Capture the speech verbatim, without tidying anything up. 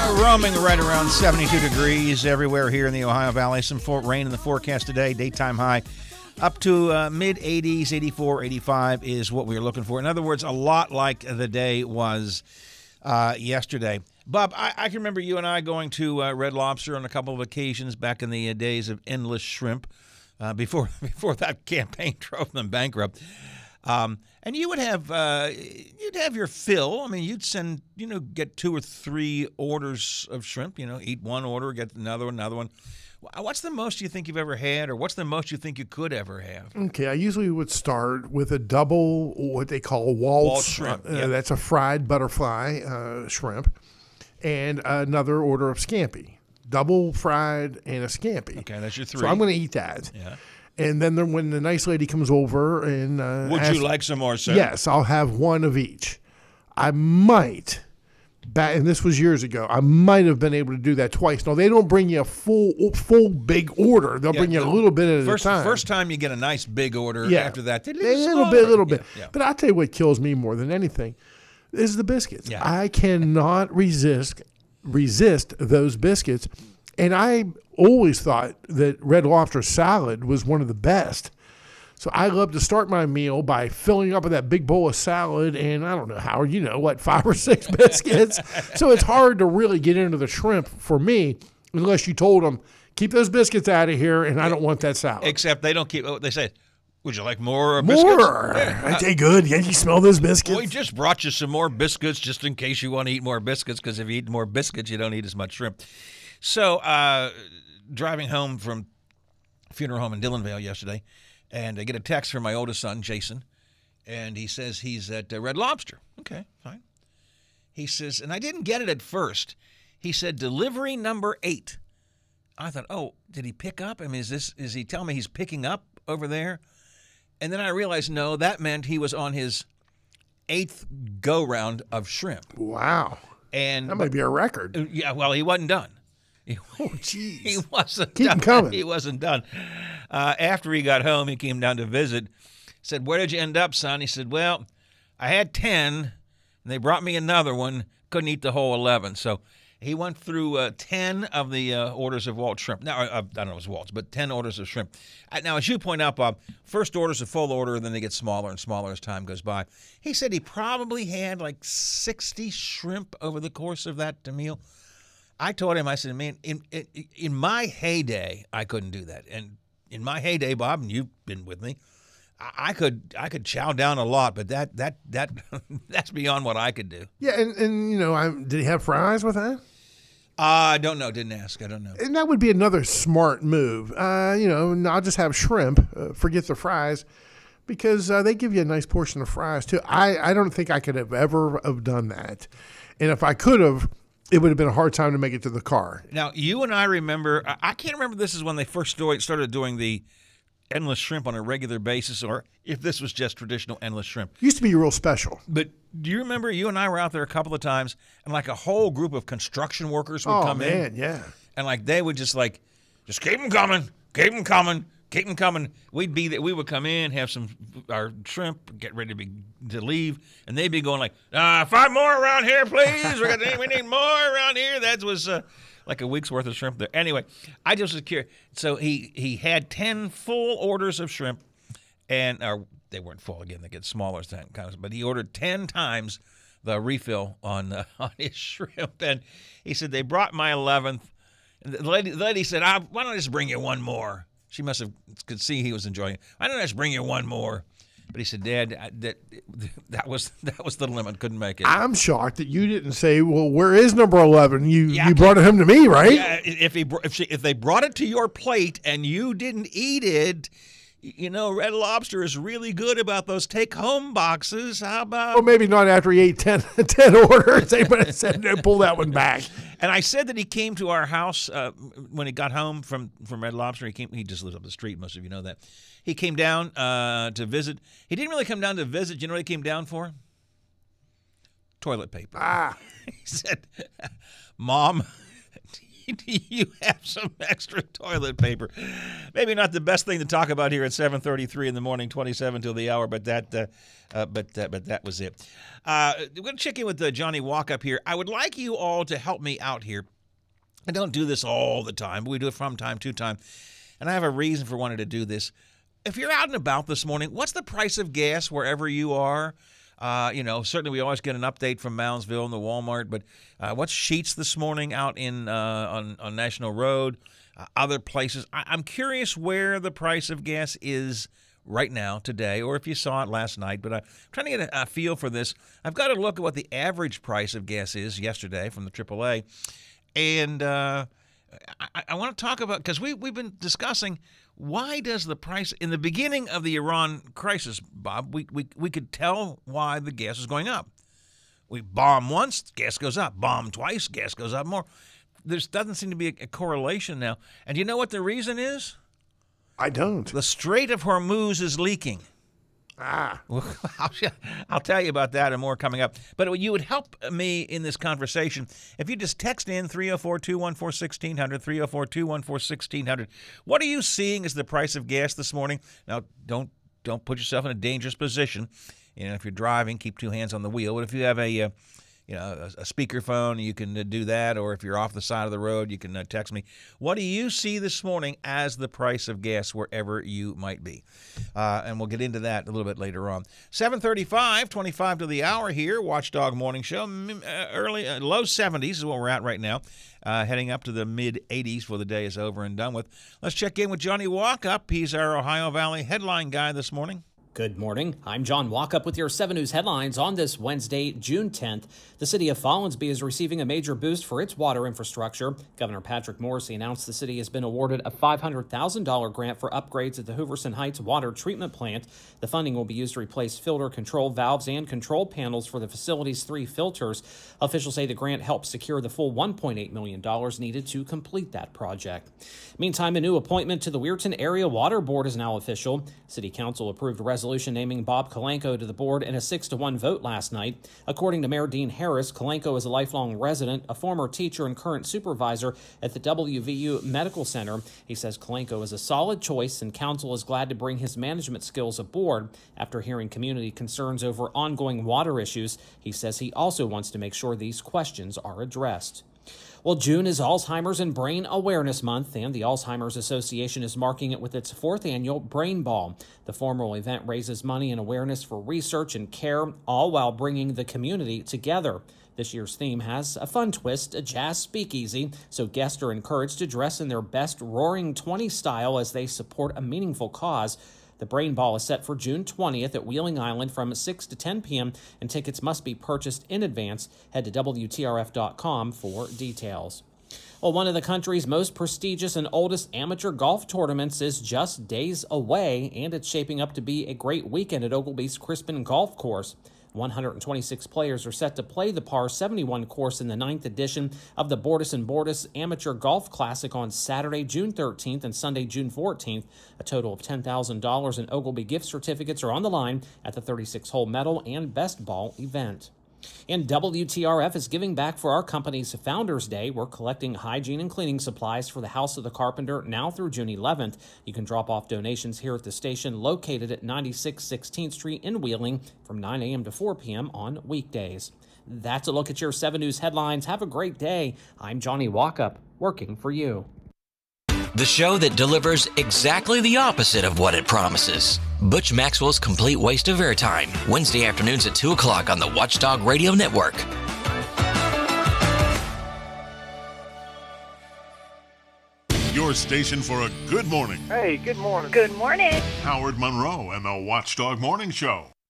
Roaming right around seventy-two degrees everywhere here in the Ohio Valley. Some for- rain in the forecast today. Daytime high up to uh, mid eighties, eighty-four, eighty-five is what we were looking for. In other words, a lot like the day was uh, yesterday. Bob, I-, I can remember you and I going to uh, Red Lobster on a couple of occasions back in the uh, days of Endless Shrimp uh, before before that campaign drove them bankrupt. Um, and you would have uh, you'd have your fill. I mean, you'd send, you know, get two or three orders of shrimp. You know, eat one order, get another one, another one. What's the most you think you've ever had, or what's the most you think you could ever have? Okay, I usually would start with a double, what they call a waltz. Waltz shrimp. Uh, Yep. That's a fried butterfly uh, shrimp, and another order of scampi, double fried and a scampi. Okay, that's your three. So I'm going to eat that. Yeah. And then there, when the nice lady comes over and uh, Would asks- you like some more, sir? Yes, I'll have one of each. I might, back, and this was years ago, I might have been able to do that twice. No, they don't bring you a full full big order. They'll Yeah, bring you a no. little bit at First, a time. first time you get a nice big order. Yeah. After that, a little bit, a little bit. Yeah, yeah. But I'll tell you what kills me more than anything is the biscuits. Yeah. I cannot resist resist those biscuits. And I always thought that Red Lobster salad was one of the best. So I love to start my meal by filling up with that big bowl of salad and I don't know, Howard, you know, what, five or six biscuits. So it's hard to really get into the shrimp for me unless you told them, keep those biscuits out of here and I don't want that salad. Except they don't keep. Oh, they say, would you like more biscuits? More. Yeah. Aren't they good? Yeah, you smell those biscuits? We just brought you some more biscuits just in case you want to eat more biscuits, because if you eat more biscuits, you don't eat as much shrimp. So, uh, driving home from funeral home in Dillonvale yesterday, and I get a text from my oldest son, Jason, and he says he's at uh, Red Lobster. Okay, fine. He says, and I didn't get it at first. He said, delivery number eight. I thought, oh, did he pick up? I mean, is this, is he telling me he's picking up over there? And then I realized, no, that meant he was on his eighth go-round of shrimp. Wow. And That might be a record. yeah, well, he wasn't done. He, Oh, he jeez. wasn't Keep done. him coming. He wasn't done. Uh, after he got home, he came down to visit. Said, where did you end up, son? He said, well, I had ten, and they brought me another one. Couldn't eat the whole eleven. So he went through uh, ten of the uh, orders of Walt shrimp. Now, uh, I don't know if it was Walt's, but ten orders of shrimp. Uh, now, as you point out, Bob, first order's a full order, then they get smaller and smaller as time goes by. He said he probably had like sixty shrimp over the course of that meal. I told him, I said, man, in, in in my heyday, I couldn't do that. And in my heyday, Bob, and you've been with me, I, I could I could chow down a lot, but that that that that's beyond what I could do. Yeah, and, and you know, I, did he have fries with that? Uh, I don't know. Didn't ask. I don't know. And that would be another smart move. Uh, you know, and I'll just have shrimp, uh, forget the fries, because uh, they give you a nice portion of fries, too. I, I don't think I could have ever have done that. And if I could have, it would have been a hard time to make it to the car. Now, you and I remember, I I can't remember if this is when they first sto- started doing the endless shrimp on a regular basis, or if this was just traditional endless shrimp. Used to be real special. But do you remember you and I were out there a couple of times, and like a whole group of construction workers would Oh, come in? man, yeah. And like they would just like, just keep them coming, keep them coming, keep them coming. We'd be there, we would come in, have some our shrimp, get ready to be to leave, and they'd be going like, uh, five more around here, please. We got we need more around here. That was uh, like a week's worth of shrimp there. Anyway, I just was curious. So he he had ten full orders of shrimp, and or they weren't full again. They get smaller times, but he ordered ten times the refill on uh, on his shrimp, and he said they brought my eleventh. And the lady, the lady said, I, why don't I just bring you one more? She must have could see he was enjoying it. Why don't I just bring you one more? But he said, Dad, I, that that was that was the limit. Couldn't make it. I'm shocked that you didn't say, well, where is number eleven? You Yeah, you brought him to me, right? Yeah, if he br- if she, if they brought it to your plate and you didn't eat it, you know, Red Lobster is really good about those take-home boxes. How about? Or maybe not after he ate ten, ten orders. They would have said, no, pull that one back. And I said that he came to our house uh, when he got home from, from Red Lobster. He came. He just lives up the street. Most of you know that. He came down uh, to visit. He didn't really come down to visit. You know what he came down for? Toilet paper. Ah. He said, Mom, Do you have some extra toilet paper? Maybe not the best thing to talk about here at seven thirty-three in the morning, twenty-seven till the hour, but that uh, uh, but uh, but that was it. Uh, we're going to check in with uh, Johnny Walk up here. I would like you all to help me out here. I don't do this all the time, but we do it from time to time. And I have a reason for wanting to do this. If you're out and about this morning, what's the price of gas wherever you are? Uh, you know, certainly we always get an update from Moundsville and the Walmart, but uh, what's Sheetz this morning out in uh, on, on National Road, uh, other places? I- I'm curious where the price of gas is right now, today, or if you saw it last night, but I'm trying to get a, a feel for this. I've got to look at what the average price of gas is yesterday from the triple A, and uh, I, I want to talk about, because we, we've been discussing, why does the price, in the beginning of the Iran crisis, Bob, we, we, we could tell why the gas was going up. We bomb once, gas goes up. Bomb twice, gas goes up more. There doesn't seem to be a, a correlation now. And you know what the reason is? I don't. The Strait of Hormuz is leaking. Ah. Well, I'll, I'll tell you about that and more coming up. But you would help me in this conversation if you just text in three oh four, two one four, one six zero zero, three oh four, two one four, one six zero zero. What are you seeing as the price of gas this morning? Now, don't don't put yourself in a dangerous position. You know, if you're driving, keep two hands on the wheel. But if you have a uh, you know, a, a speakerphone, you can uh, do that. Or if you're off the side of the road, you can uh, text me. What do you see this morning as the price of gas wherever you might be? Uh, and we'll get into that a little bit later on. seven thirty-five, twenty-five to the hour here, Watchdog Morning Show. Uh, early, uh, low seventies is what we're at right now. Uh, heading up to the mid eighties before the day is over and done with. Let's check in with Johnny Walkup. He's our Ohio Valley headline guy this morning. Good morning. I'm John Walkup with your seven News headlines on this Wednesday, June tenth. The city of Follansbee is receiving a major boost for its water infrastructure. Governor Patrick Morrisey announced the city has been awarded a five hundred thousand dollars grant for upgrades at the Hooverson Heights water treatment plant. The funding will be used to replace filter control valves and control panels for the facility's three filters. Officials say the grant helps secure the full one point eight million dollars needed to complete that project. Meantime, a new appointment to the Weirton Area Water Board is now official. City Council approved a resolution naming Bob Kalenko to the board in a six to one vote last night. According to Mayor Dean Harris, Kalenko is a lifelong resident, a former teacher and current supervisor at the W V U Medical Center. He says Kalenko is a solid choice and council is glad to bring his management skills aboard. After hearing community concerns over ongoing water issues, he says he also wants to make sure these questions are addressed. Well, June is Alzheimer's and Brain Awareness Month, and the Alzheimer's Association is marking it with its fourth annual Brain Ball. The formal event raises money and awareness for research and care, all while bringing the community together. This year's theme has a fun twist, a jazz speakeasy, so guests are encouraged to dress in their best Roaring twenties style as they support a meaningful cause. The Brain Ball is set for June twentieth at Wheeling Island from six to ten p.m., and tickets must be purchased in advance. Head to W T R F dot com for details. Well, one of the country's most prestigious and oldest amateur golf tournaments is just days away, and it's shaping up to be a great weekend at Ogilby's Crispin Golf Course. one hundred twenty-six players are set to play the par seventy-one course in the ninth edition of the Bordas and Bordas Amateur Golf Classic on Saturday, June thirteenth and Sunday, June fourteenth. A total of ten thousand dollars in Ogilby gift certificates are on the line at the thirty-six hole medal and best ball event. And W T R F is giving back for our company's Founders Day. We're collecting hygiene and cleaning supplies for the House of the Carpenter now through June eleventh. You can drop off donations here at the station located at ninety-six sixteenth Street in Wheeling from nine a.m. to four p.m. on weekdays. That's a look at your seven News headlines. Have a great day. I'm Johnny Walkup, working for you. The show that delivers exactly the opposite of what it promises. Butch Maxwell's Complete Waste of Airtime, Wednesday afternoons at two o'clock on the Watchdog Radio Network. Your station for a good morning. Hey, good morning. Good morning. Howard Monroe and the Watchdog Morning Show.